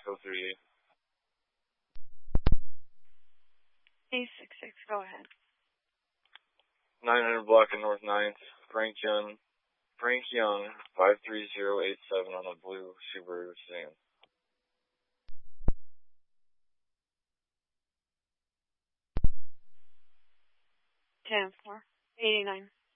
6038. 866, go ahead. 900 block of North 9th. Frank Young, 53087 on a blue Subaru sedan. 10-4, 89.